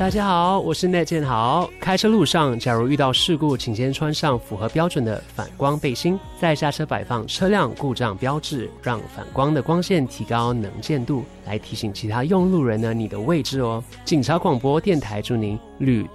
大家好，我是内建豪。开车路上，假如遇到事故，请先穿上符合标准的反光背心，再下车摆放车辆故障标志，让反光的光线提高能见度，来提醒其他用路人呢你的位置哦。警察广播电台祝您旅